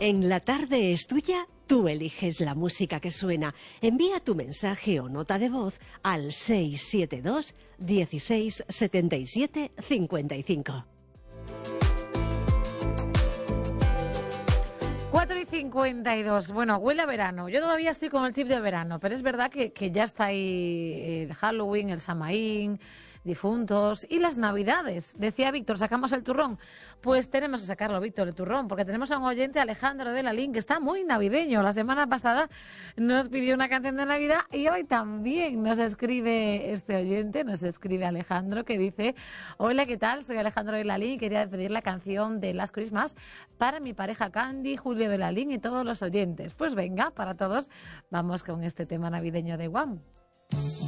En La Tarde es Tuya, tú eliges la música que suena. Envía tu mensaje o nota de voz al 672 16 77 55. 4:52. Bueno, huele a verano. Yo todavía estoy con el chip de verano, pero es verdad que ya está ahí el Halloween, el Samaín, difuntos y las Navidades. Decía Víctor, ¿sacamos el turrón? Pues tenemos que sacarlo, Víctor, el turrón, porque tenemos a un oyente, Alejandro de Lalín, que está muy navideño. La semana pasada nos pidió una canción de Navidad y hoy también nos escribe este oyente, nos escribe Alejandro, que dice: hola, ¿qué tal? Soy Alejandro de Lalín y quería pedir la canción de Last Christmas para mi pareja Candy, Julio de Lalín y todos los oyentes. Pues venga, para todos, vamos con este tema navideño de Guam.